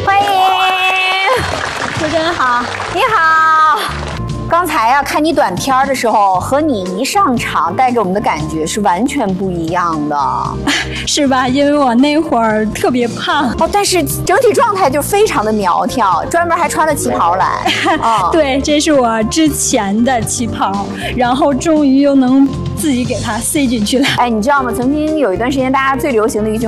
欢迎， 主持人好， 你好。刚才呀，看你短片的时候，和你一上场带给我们的感觉是完全不一样的， 是吧？因为我那会儿特别胖哦，但是整体状态就非常的苗条，专门还穿了旗袍来。 哦、对，这是我之前的旗袍，然后终于又能自己给它塞进去了。 哎，你知道吗？曾经有一段时间，大家最流行的一句